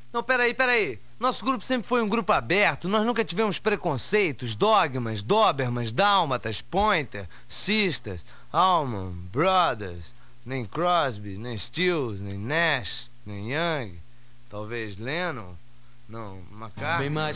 Não, peraí. Nosso grupo sempre foi um grupo aberto. Nós nunca tivemos preconceitos, dogmas, dobermans, dálmatas, pointer, sisters, Allman, Brothers, nem Crosby, nem Stills, nem Nash, nem Young, talvez Lennon, não, McCartney.